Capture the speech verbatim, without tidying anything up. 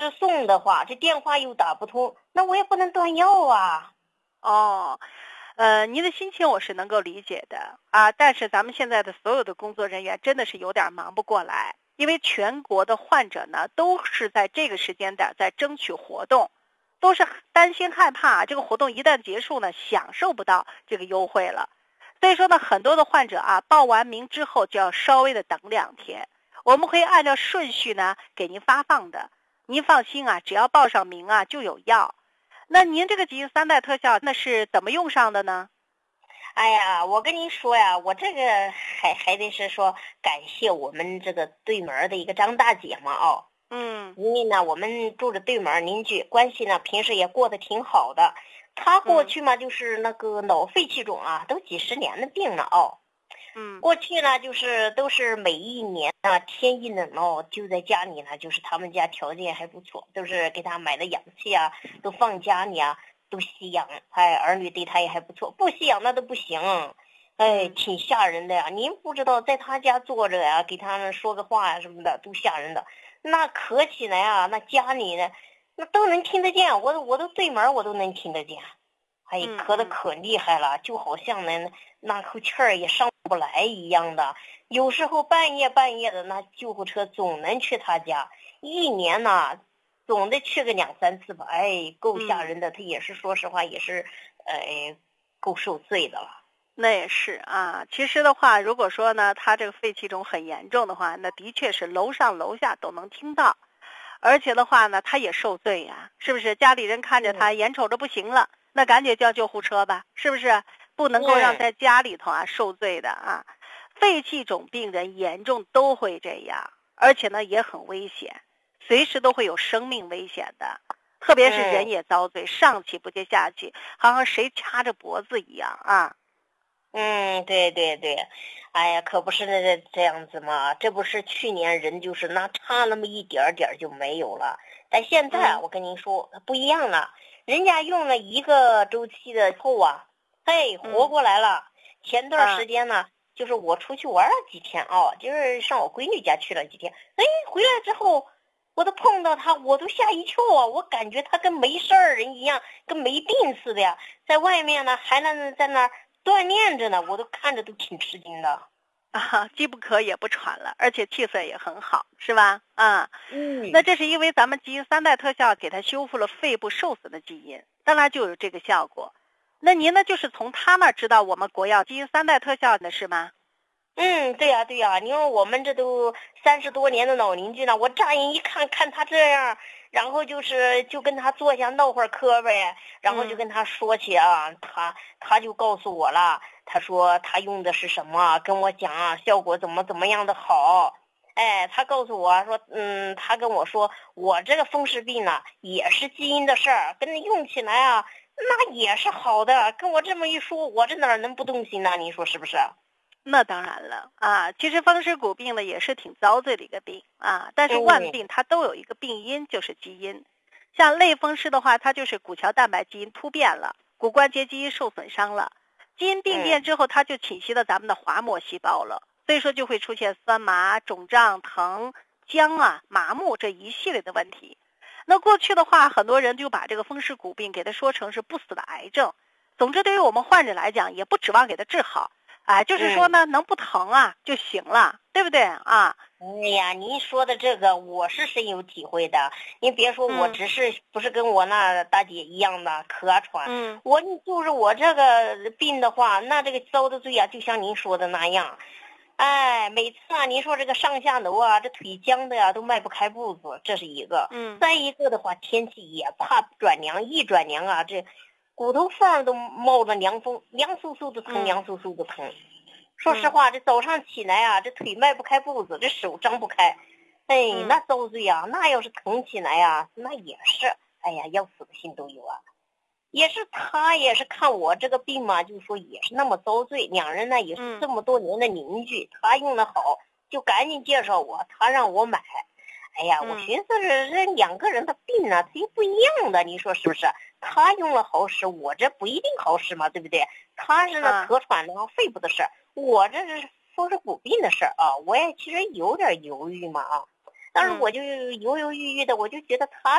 是送的话，这电话又打不通，那我也不能断药啊。 哦，呃，您的心情我是能够理解的啊，但是咱们现在的所有的工作人员真的是有点忙不过来，因为全国的患者呢都是在这个时间点在争取活动，都是担心害怕这个活动一旦结束呢，享受不到这个优惠了。所以说呢，很多的患者啊，报完名之后就要稍微的等两天，我们可以按照顺序呢给您发放的。您放心啊，只要报上名啊就有药。那您这个吉因三代特效那是怎么用上的呢？ 哎呀，我跟您说呀，我这个还还得是说感谢我们这个对门的一个张大姐嘛哦。 嗯， 因为呢，我们住着对门邻居，关系呢平时也过得挺好的。她过去嘛，就是那个脑肺气肿啊，都几十年的病了哦。 嗯， 过去呢，就是都是每一年啊，天一冷哦，就在家里呢，就是他们家条件还不错，都是给他买的氧气啊，都放家里啊，都吸氧，哎，儿女对他也还不错，不吸氧那都不行，哎，挺吓人的呀。您不知道，在他家坐着呀，给他们说个话呀什么的，都吓人的。那咳起来啊，那家里呢，那都能听得见，我都我都对门我都能听得见。哎，咳得可厉害了，就好像呢那口气儿也上不来一样的。有时候半夜半夜的，那救护车总能去他家，一年呢总得去个两三次吧。哎，够吓人的。他也是说实话，也是呃够受罪的了。 那也是啊。其实的话，如果说呢，他这个肺气肿很严重的话，那的确是楼上楼下都能听到，而且的话呢，他也受罪呀，是不是？家里人看着他，眼瞅着不行了。那赶紧叫救护车吧，是不是？不能够让在家里头啊受罪的啊。肺气肿病人严重都会这样，而且呢也很危险，随时都会有生命危险的。特别是人也遭罪，上气不接下气，好像谁掐着脖子一样啊。 嗯，对对对，哎呀，可不是那这样子嘛。这不是去年人就是那差那么一点点就没有了，但现在我跟您说不一样了。人家用了一个周期的后啊，嘿，活过来了。嗯、前段时间呢，就是我出去玩了几天啊，就是上我闺女家去了几天。哎，回来之后，我都碰到他，我都吓一跳啊！我感觉他跟没事儿人一样，跟没病似的呀，在外面呢还能在那儿锻炼着呢，我都看着都挺吃惊的。 啊，既不咳也不喘了，而且气色也很好，是吧？啊， 嗯， 那这是因为咱们基因三代特效给它修复了肺部受损的基因，当然就有这个效果。那您呢，就是从他那儿知道我们国药基因三代特效的是吗？ 嗯，对呀、啊、对呀、啊，你说我们这都三十多年的老邻居了，我乍眼一看看他这样，然后就是就跟他坐下闹会儿嗑呗，然后就跟他说起啊，嗯、他他就告诉我了，他说他用的是什么，跟我讲啊，效果怎么怎么样的好。哎，他告诉我说，嗯，他跟我说，我这个风湿病呢也是基因的事儿，跟用起来啊，那也是好的。跟我这么一说，我这哪能不动心呢？您说是不是？ 那当然了啊，其实风湿骨病呢也是挺遭罪的一个病啊，但是万病它都有一个病因，就是基因。像类风湿的话，它就是骨桥蛋白基因突变了，骨关节基因受损伤了，基因病变之后，它就侵袭了咱们的滑膜细胞了，所以说就会出现酸麻、肿胀、疼、僵啊、麻木这一系列的问题。那过去的话，很多人就把这个风湿骨病给它说成是不死的癌症。总之，对于我们患者来讲，也不指望给它治好。哎，就是说呢，能不疼啊就行了，对不对啊？ 哎呀，您说的这个我是深有体会的。您别说我只是、嗯、不是跟我那大姐一样的咳喘， 嗯， 我就是我这个病的话，那这个遭的罪啊，就像您说的那样。哎，每次啊，您说这个上下楼啊，这腿僵的呀、啊，都迈不开步子，这是一个。 嗯， 再一个的话，天气也怕转凉，一转凉啊，这骨头缝都冒着凉风，凉飕飕的疼，凉飕飕的疼。说实话，这早上起来啊，这腿迈不开步子，这手张不开，哎，那遭罪啊！那要是疼起来呀、啊，那也是，哎呀，要死的心都有啊。也是他也是看我这个病嘛，就是说也是那么遭罪。两人呢也是这么多年的邻居，他用的好，就赶紧介绍我，他让我买。哎呀，我寻思这这两个人的病呢，它又不一样的，你说是不是？他用了好使，我这不一定好使嘛，对不对？他是那咳喘的肺部的事儿，我这是风湿骨病的事儿啊，我也其实有点犹豫嘛啊，但是我就犹犹豫豫的，我就觉得他